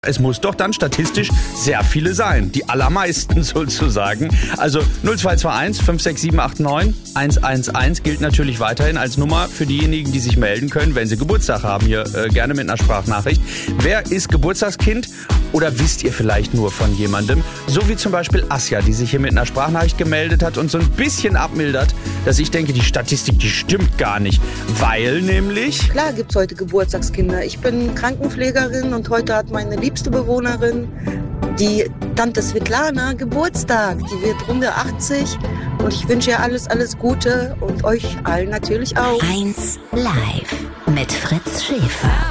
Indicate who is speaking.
Speaker 1: Es muss doch dann statistisch sehr viele sein. Die allermeisten sozusagen. Also 0221 56789 111 gilt natürlich weiterhin als Nummer für diejenigen, die sich melden können, wenn sie Geburtstag haben. Hier gerne mit einer Sprachnachricht. Wer ist Geburtstagskind? Oder wisst ihr vielleicht nur von jemandem? So wie zum Beispiel Asja, die sich hier mit einer Sprachnachricht gemeldet hat und so ein bisschen abmildert, dass ich denke, die Statistik, die stimmt gar nicht. Weil nämlich...
Speaker 2: Klar gibt's heute Geburtstagskinder. Ich bin Krankenpflegerin und heute hat meine liebste Bewohnerin, die Tante Svetlana, Geburtstag. Die wird Runde 80 und ich wünsche ihr alles Gute und euch allen natürlich auch.
Speaker 3: 1 Live mit Fritz Schäfer.